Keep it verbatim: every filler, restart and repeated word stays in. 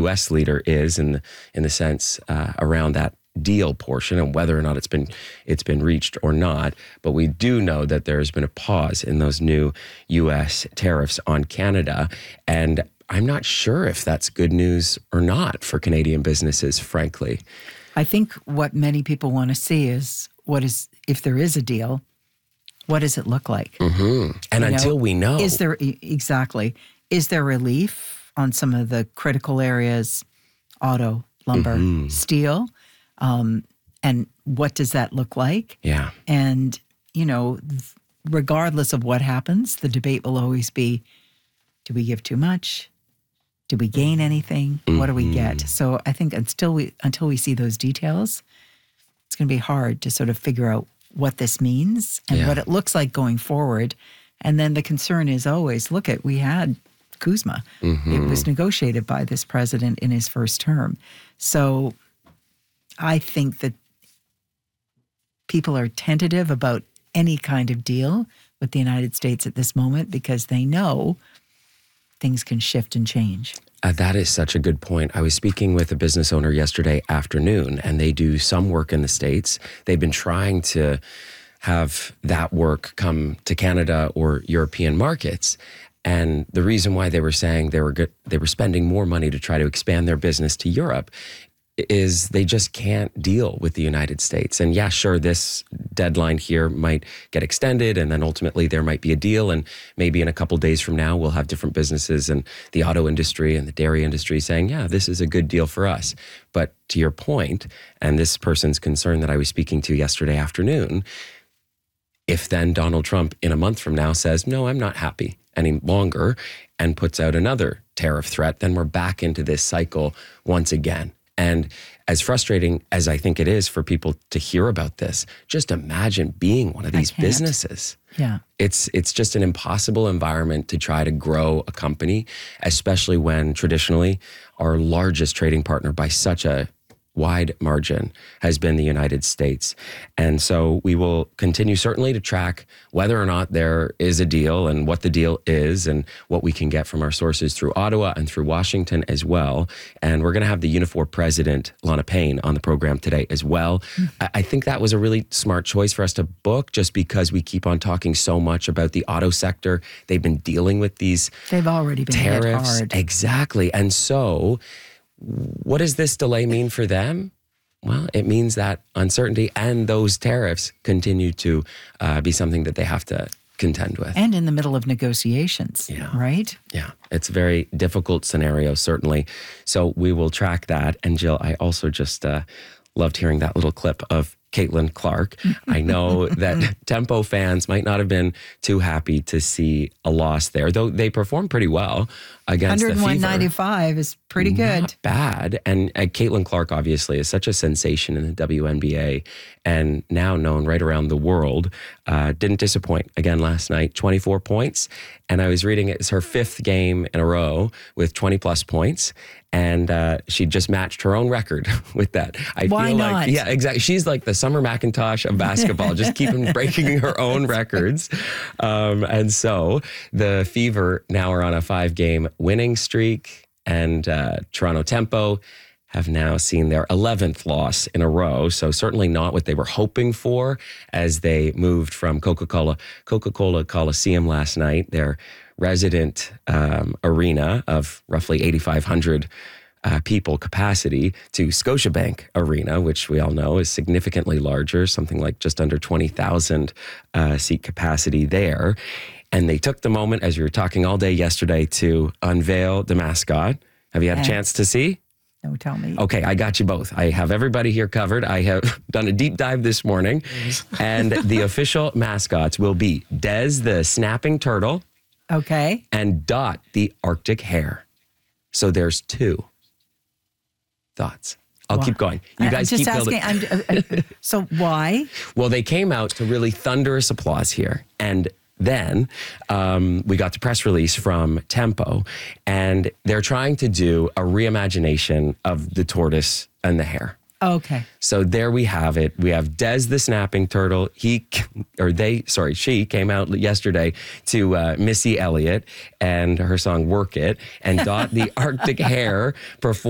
U S leader is in the, in the sense uh, around that deal portion and whether or not it's been it's been reached or not. But we do know that there has been a pause in those new U S tariffs on Canada. And I'm not sure if that's good news or not for Canadian businesses, frankly. I think what many people want to see is what is, if there is a deal, what does it look like? Mm-hmm. And you until know, we know. Is there, exactly, is there relief on some of the critical areas, auto, lumber, mm-hmm. steel? Um, and what does that look like? Yeah. And, you know, regardless of what happens, the debate will always be, do we give too much? Do we gain anything? Mm-hmm. What do we get? So I think until we until we see those details, it's going to be hard to sort of figure out what this means and yeah. what it looks like going forward. And then the concern is always, look at, we had CUSMA. Mm-hmm. It was negotiated by this president in his first term. So I think that people are tentative about any kind of deal with the United States at this moment because they know things can shift and change. Uh, that is such a good point. I was speaking with a business owner yesterday afternoon, and they do some work in the States. They've been trying to have that work come to Canada or European markets. And the reason why they were saying they were good, they were spending more money to try to expand their business to Europe is they just can't deal with the United States. And yeah, sure, this deadline here might get extended and then ultimately there might be a deal. And maybe in a couple days from now, we'll have different businesses in the auto industry and the dairy industry saying, yeah, this is a good deal for us. But to your point, and this person's concern that I was speaking to yesterday afternoon, if then Donald Trump in a month from now says, no, I'm not happy any longer and puts out another tariff threat, then we're back into this cycle once again. And as frustrating as I think it is for people to hear about this, just imagine being one of these businesses. Yeah. It's it's just an impossible environment to try to grow a company, especially when traditionally our largest trading partner by such a wide margin has been the United States. And so we will continue certainly to track whether or not there is a deal and what the deal is and what we can get from our sources through Ottawa and through Washington as well. And we're going to have the Unifor president, Lana Payne, on the program today as well. Mm-hmm. I think that was a really smart choice for us to book just because we keep on talking so much about the auto sector. They've been dealing with these They've already been tariffs. hit hard. Exactly. And so what does this delay mean for them? Well, it means that uncertainty and those tariffs continue to uh, be something that they have to contend with. And in the middle of negotiations, yeah. right? Yeah, it's a very difficult scenario, certainly. So we will track that. And Jill, I also just uh, loved hearing that little clip of Caitlin Clark. I know that Tempo fans might not have been too happy to see a loss there, though they performed pretty well against the Fever. one ninety-five is pretty good. Not bad. And uh, Caitlin Clark obviously is such a sensation in the W N B A and now known right around the world. Uh, didn't disappoint again last night, twenty-four points. And I was reading it's her fifth game in a row with twenty plus points. And uh, she just matched her own record with that. I Why feel not? like, yeah, exactly. She's like the Summer McIntosh of basketball, just keeping breaking her own records. Um, and so the Fever now are on a five-game winning streak, and uh, Toronto Tempo have now seen their eleventh loss in a row. So certainly not what they were hoping for as they moved from Coca-Cola, Coca-Cola Coliseum last night, their resident um, arena of roughly eighty-five hundred uh, people capacity, to Scotiabank Arena, which we all know is significantly larger, something like just under twenty thousand uh, seat capacity there. And they took the moment, as we were talking all day yesterday, to unveil the mascot. Have you had Yeah. a chance to see? No, tell me. Okay, I got you both. I have everybody here covered. I have done a deep dive this morning. And the official mascots will be Des the snapping turtle, Okay. and Dot the Arctic hare. So there's two. Thoughts? I'll Why? keep going. You I- guys I'm just keep building. asking. I'm, uh, uh, so why? Well, they came out to really thunderous applause here. And then um, we got the press release from Tempo, and they're trying to do a reimagination of the tortoise and the hare. Okay. So there we have it. We have Des the snapping turtle. He, or they, sorry, she came out yesterday to uh, Missy Elliott and her song Work It, and Dot the Arctic hare performed